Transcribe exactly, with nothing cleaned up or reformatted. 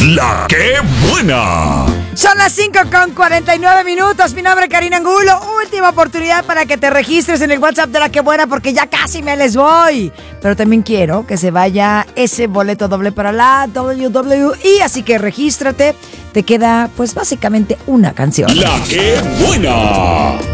La que buena. Son las cinco con cuarenta y nueve minutos. Mi nombre es Karina Angulo. Última oportunidad para que te registres en el WhatsApp de La que buena porque ya casi me les voy. Pero también quiero que se vaya ese boleto doble para la W W E. Así que regístrate. Te queda pues básicamente una canción. La que buena.